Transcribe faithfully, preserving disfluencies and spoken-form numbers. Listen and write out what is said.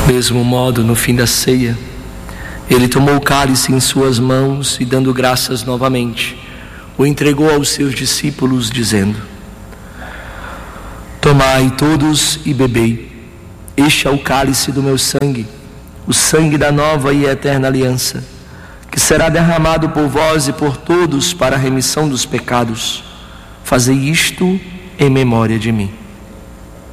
mesmo modo, no fim da ceia, ele tomou o cálice em suas mãos e, dando graças novamente, o entregou aos seus discípulos, dizendo: tomai todos e bebei, este é o cálice do meu sangue, o sangue da nova e eterna aliança, que será derramado por vós e por todos para a remissão dos pecados. Fazei isto em memória de mim.